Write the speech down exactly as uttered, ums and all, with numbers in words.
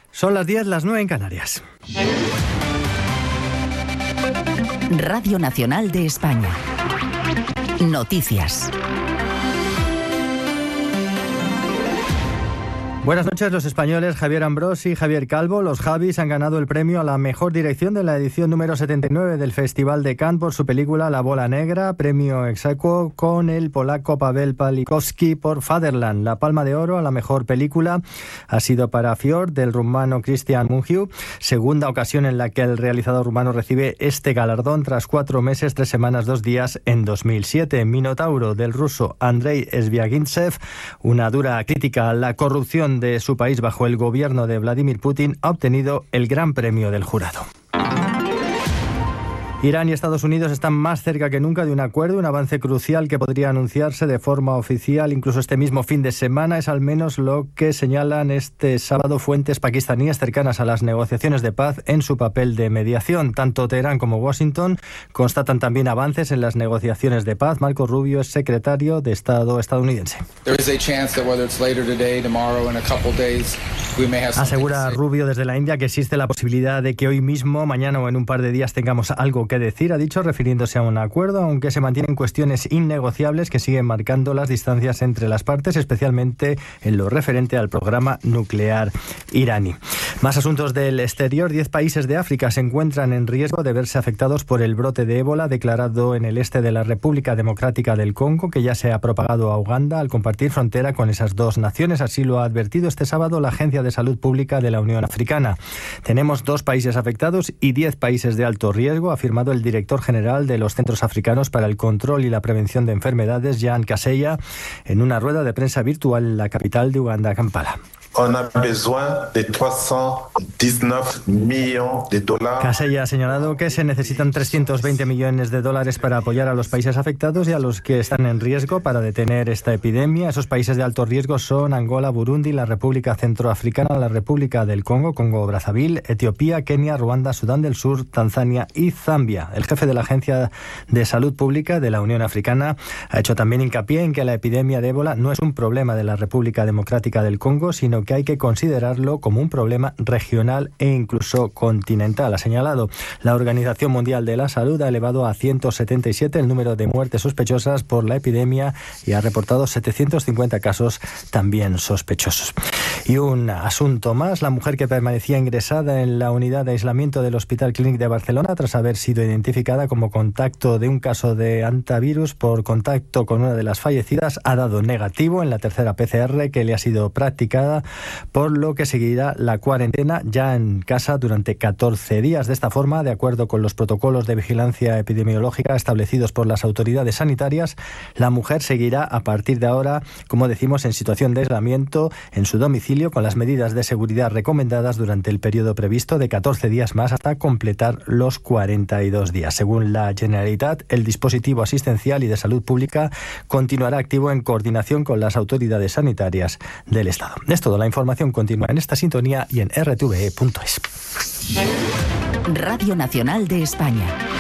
Son las diez, las nueve en Canarias. Radio Nacional de España. Noticias. Buenas noches. Los españoles Javier Ambrosi y Javier Calvo, los Javis, han ganado el premio a la mejor dirección de la edición número setenta y nueve del Festival de Cannes por su película La Bola Negra, premio ex aequo con el polaco Paweł Palikowski por Fatherland. La Palma de Oro a la mejor película ha sido para Fjord, del rumano Cristian Mungiu, segunda ocasión en la que el realizador rumano recibe este galardón tras cuatro meses, tres semanas, dos días en dos mil siete. Minotauro, del ruso Andrei Sviagintsev, una dura crítica a la corrupción de su país bajo el gobierno de Vladimir Putin, ha obtenido el Gran Premio del Jurado. Irán y Estados Unidos están más cerca que nunca de un acuerdo, un avance crucial que podría anunciarse de forma oficial incluso este mismo fin de semana. Es al menos lo que señalan este sábado fuentes pakistaníes cercanas a las negociaciones de paz en su papel de mediación. Tanto Teherán como Washington constatan también avances en las negociaciones de paz. Marco Rubio es secretario de Estado estadounidense. Asegura Rubio desde la India que existe la posibilidad de que hoy mismo, mañana o en un par de días tengamos algo que decir, ha dicho, refiriéndose a un acuerdo, aunque se mantienen cuestiones innegociables que siguen marcando las distancias entre las partes, especialmente en lo referente al programa nuclear iraní. Más asuntos del exterior. Diez países de África se encuentran en riesgo de verse afectados por el brote de ébola declarado en el este de la República Democrática del Congo, que ya se ha propagado a Uganda al compartir frontera con esas dos naciones. Así lo ha advertido este sábado la Agencia de Salud Pública de la Unión Africana. Tenemos dos países afectados y diez países de alto riesgo, afirma el director general de los Centros Africanos para el Control y la Prevención de Enfermedades, Jean Kaseya, en una rueda de prensa virtual en la capital de Uganda, Kampala. On a besoin de trescientos diecinueve millones de dólares. Kaseya ha señalado que se necesitan trescientos veinte millones de dólares para apoyar a los países afectados y a los que están en riesgo para detener esta epidemia. Esos países de alto riesgo son Angola, Burundi, la República Centroafricana, la República del Congo, Congo-Brazzaville, Etiopía, Kenia, Ruanda, Sudán del Sur, Tanzania y Zambia. El jefe de la Agencia de Salud Pública de la Unión Africana ha hecho también hincapié en que la epidemia de ébola no es un problema de la República Democrática del Congo, sino que hay que considerarlo como un problema regional e incluso continental. Ha señalado, la Organización Mundial de la Salud ha elevado a ciento setenta y siete el número de muertes sospechosas por la epidemia y ha reportado setecientos cincuenta casos también sospechosos. Y un asunto más, la mujer que permanecía ingresada en la unidad de aislamiento del Hospital Clínic de Barcelona tras haber sido identificada como contacto de un caso de hantavirus por contacto con una de las fallecidas ha dado negativo en la tercera P C R que le ha sido practicada, por lo que seguirá la cuarentena ya en casa durante catorce días. De esta forma, de acuerdo con los protocolos de vigilancia epidemiológica establecidos por las autoridades sanitarias, la mujer seguirá a partir de ahora, como decimos, en situación de aislamiento en su domicilio con las medidas de seguridad recomendadas durante el periodo previsto de catorce días más hasta completar los cuarenta y dos días. Según la Generalitat, el dispositivo asistencial y de salud pública continuará activo en coordinación con las autoridades sanitarias del Estado. Es todo. La información continúa en esta sintonía y en r t v e punto es. Radio Nacional de España.